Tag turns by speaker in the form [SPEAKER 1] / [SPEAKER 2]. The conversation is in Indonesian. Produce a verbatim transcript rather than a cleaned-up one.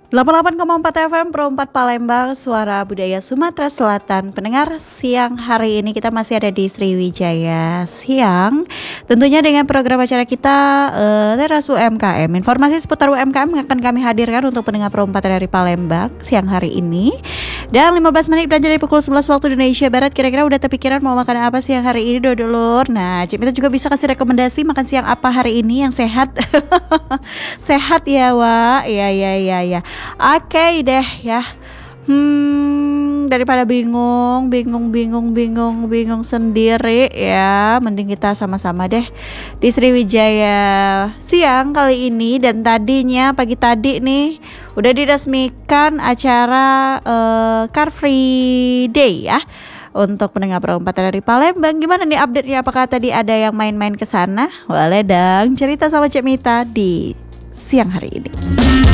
[SPEAKER 1] delapan puluh delapan koma empat F M Pro empat Palembang, suara budaya Sumatera Selatan. Pendengar, siang hari ini kita masih ada di Sriwijaya Siang. Tentunya dengan program acara kita uh, Teras U M K M. Informasi seputar U M K M akan kami hadirkan untuk pendengar Pro empat dari Palembang siang hari ini. Dan lima belas menit belajar dari pukul sebelas waktu Indonesia Barat. Kira-kira udah terpikiran mau makan apa siang hari ini, dodolur? Nah, Cik Mita juga bisa kasih rekomendasi makan siang apa hari ini yang sehat. Sehat ya, Wak. Ya, ya, ya, ya. Oke deh ya. Hmm, daripada bingung, bingung, bingung, bingung, bingung sendiri ya, mending kita sama-sama deh di Sriwijaya Siang kali ini. Dan tadinya pagi tadi nih udah diresmikan acara uh, Car Free Day ya untuk pendengar perempat dari Palembang. Gimana nih update-nya? Apakah tadi ada yang main-main ke sana? Boleh dong cerita sama Cik Mita di siang hari ini.